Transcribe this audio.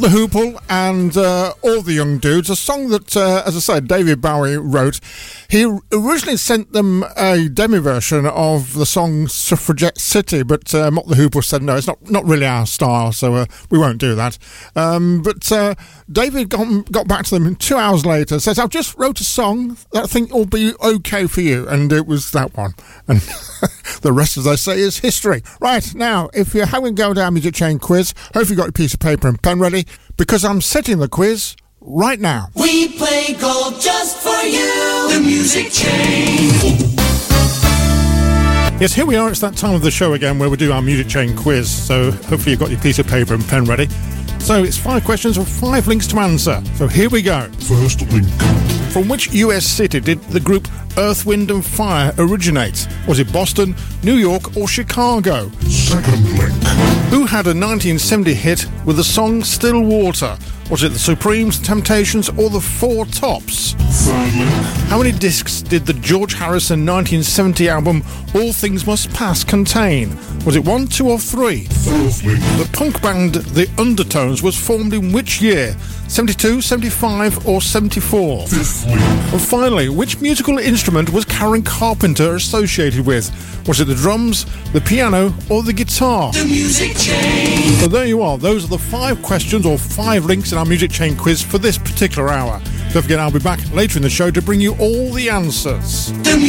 The Hoople and All the Young Dudes, a song that, as I said, David Bowie wrote. He originally sent them a demo version of the song Suffragette City, but Mott the Hoople said, no, it's not really our style, so we won't do that. But David got back to them 2 hours later, says, I've just wrote a song that I think will be okay for you, and it was that one. And the rest, as I say, is history. Right, now, if you're having go down Music Chain quiz, hope you've got your piece of paper and pen ready, because I'm setting the quiz right now. We play gold just for you, the Music Chain. Yes, here we are. It's that time of the show again where we do our Music Chain quiz. So hopefully you've got your piece of paper and pen ready. So it's 5 questions with 5 links to answer. So here we go. First link. From which US city did the group Earth, Wind and Fire originate? Was it Boston, New York or Chicago? Second link. Who had a 1970 hit with the song Still Water? Was it the Supremes, Temptations or the Four Tops? Third link. How many discs did the George Harrison 1970 album All Things Must Pass contain? Was it 1, 2 or 3? Fourth link. The punk band The Undertones was formed in which year? 72, 75 or 74? Fifth link. And finally, which musical instrument was Karen Carpenter associated with? Was it the drums, the piano or the guitar? The Music Chain. So there you are. Those are the 5 questions or 5 links in our Music Chain quiz for this particular hour. Don't forget, I'll be back later in the show to bring you all the answers. The